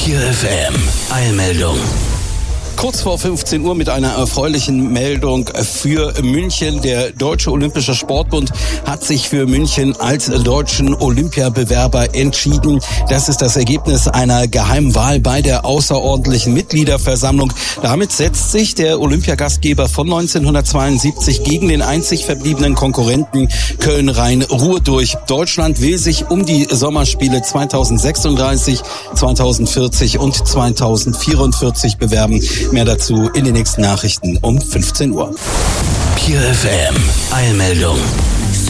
PIER FM Eilmeldung. Kurz vor 15 Uhr mit einer erfreulichen Meldung für München. Der Deutsche Olympische Sportbund hat sich für München als deutschen Olympiabewerber entschieden. Das ist das Ergebnis einer geheimen Wahl bei der außerordentlichen Mitgliederversammlung. Damit setzt sich der Olympiagastgeber von 1972 gegen den einzig verbliebenen Konkurrenten Köln-Rhein-Ruhr durch. Deutschland will sich um die Sommerspiele 2036, 2040 und 2044 bewerben. Mehr dazu in den nächsten Nachrichten um 15 Uhr. PIER FM Eilmeldung.